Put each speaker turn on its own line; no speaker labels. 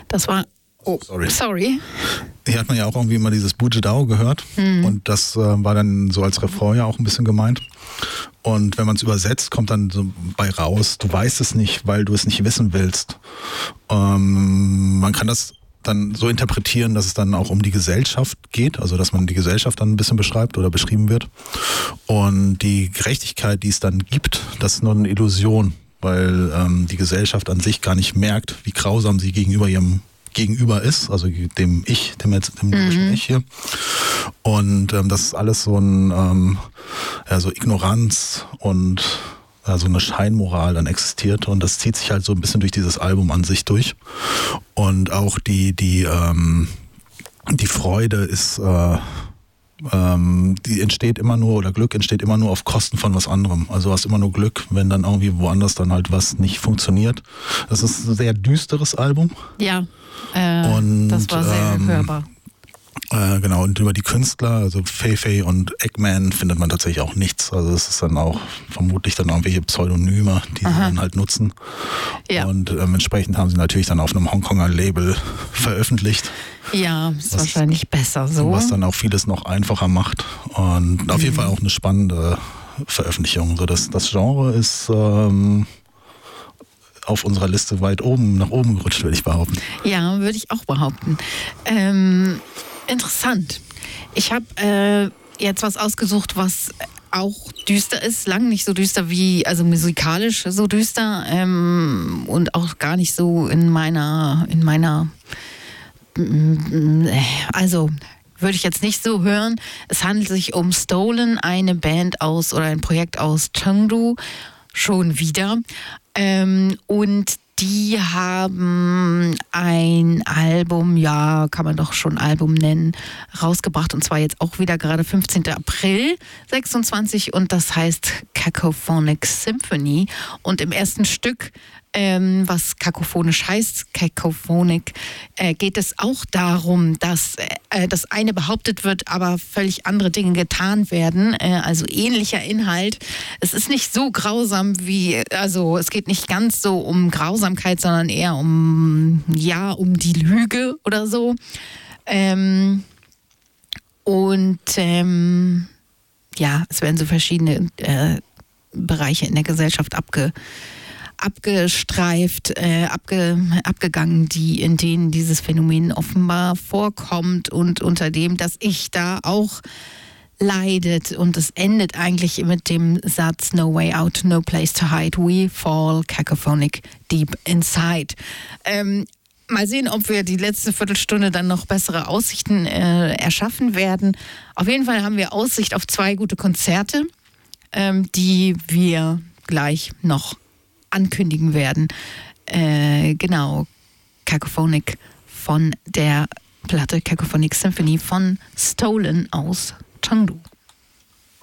Das war... Oh, sorry.
Hier hat man ja auch irgendwie mal dieses Bujidao gehört und das war dann so als Refrain ja auch ein bisschen gemeint. Und wenn man es übersetzt, kommt dann so bei raus, du weißt es nicht, weil du es nicht wissen willst. Man kann das dann so interpretieren, dass es dann auch um die Gesellschaft geht, also dass man die Gesellschaft dann ein bisschen beschreibt oder beschrieben wird. Und die Gerechtigkeit, die es dann gibt, das ist nur eine Illusion, weil die Gesellschaft an sich gar nicht merkt, wie grausam sie gegenüber ihrem Gegenüber ist, also dem logischen Ich hier. Und das ist alles so ein so Ignoranz und so eine Scheinmoral dann existiert und das zieht sich halt so ein bisschen durch dieses Album an sich durch. Und auch die Freude ist die entsteht immer nur, oder Glück entsteht immer nur auf Kosten von was anderem. Also du hast immer nur Glück, wenn dann irgendwie woanders dann halt was nicht funktioniert. Das ist ein sehr düsteres Album.
Ja, das war sehr hörbar.
Genau, und über die Künstler, also Feifei und Eggman, findet man tatsächlich auch nichts. Also es ist dann auch vermutlich dann irgendwelche Pseudonyme, die sie dann halt nutzen. Ja. Und entsprechend haben sie natürlich dann auf einem Hongkonger Label veröffentlicht.
Ja, ist wahrscheinlich besser so.
Was dann auch vieles noch einfacher macht. Und auf jeden Fall auch eine spannende Veröffentlichung. So das Genre ist auf unserer Liste weit oben, nach oben gerutscht, würde ich behaupten.
Ja, würde ich auch behaupten. Interessant. Ich habe jetzt was ausgesucht, was auch düster ist, lang nicht so düster wie, also musikalisch so düster und auch gar nicht so in meiner, also würde ich jetzt nicht so hören. Es handelt sich um Stolen, eine Band oder ein Projekt aus Chengdu, schon wieder. Und die haben ein Album, ja, kann man doch schon Album nennen, rausgebracht. Und zwar jetzt auch wieder gerade 15. April 26 und das heißt Cacophonic Symphony. Und im ersten Stück, was kakophonisch heißt, Cacophonic, geht es auch darum, dass das eine behauptet wird, aber völlig andere Dinge getan werden. Also ähnlicher Inhalt. Es ist nicht so grausam also es geht nicht ganz so um Grausamkeit, sondern eher um die Lüge oder so. Es werden so verschiedene Bereiche in der Gesellschaft abgestreift, abgegangen, in denen dieses Phänomen offenbar vorkommt und unter dem das Ich da auch leidet. Und es endet eigentlich mit dem Satz No way out, no place to hide, we fall cacophonic deep inside. Mal sehen, ob wir die letzte Viertelstunde dann noch bessere Aussichten erschaffen werden. Auf jeden Fall haben wir Aussicht auf 2 gute Konzerte, die wir gleich noch ankündigen werden. Genau, Cacophonic von der Platte Cacophonic Symphony von Stolen aus Chengdu.